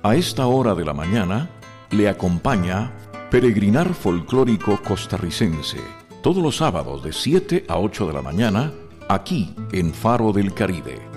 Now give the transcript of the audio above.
A esta hora de la mañana le acompaña Peregrinar Folclórico Costarricense, todos los sábados de 7 a 8 de la mañana, aquí en Faro del Caribe.